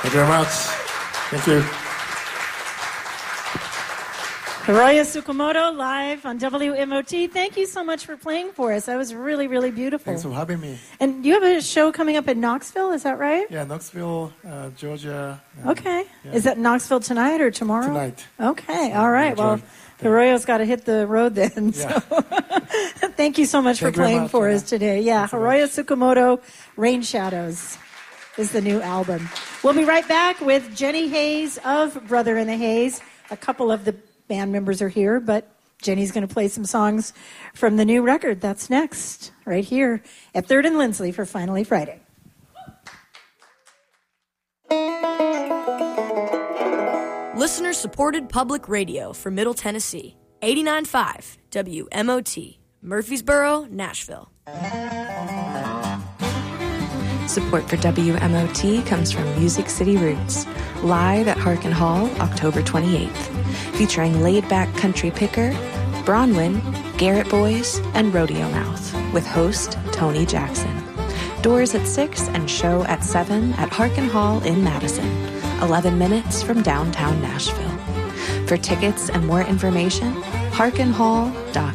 Thank you very much. Thank you. Arroyo Tsukamoto live on WMOT. Thank you so much for playing for us. That was really, really beautiful. Thanks for having me. And you have a show coming up in Knoxville, is that right? Yeah, Knoxville, Georgia. Okay. Yeah. Is that Knoxville tonight or tomorrow? Tonight. Okay, all right. Well, Arroyo's got to hit the road then. Yeah. So. Thank you so much for playing for us today. Yeah, Arroyo Tsukamoto, Rain Shadows is the new album. We'll be right back with Jenny Hayes of Brother in the Haze. A couple of the band members are here, but Jenny's going to play some songs from the new record. That's next, right here at 3rd and Lindsley for Finally Friday. Listener-supported public radio for Middle Tennessee. 89.5 WMOT, Murfreesboro, Nashville. Support for WMOT comes from Music City Roots, live at Harkin Hall, October 28th, featuring laid-back country picker, Bronwyn, Garrett Boys, and Rodeo Mouth, with host Tony Jackson. Doors at 6 and show at 7 at Harkin Hall in Madison, 11 minutes from downtown Nashville. For tickets and more information, harkinhall.com.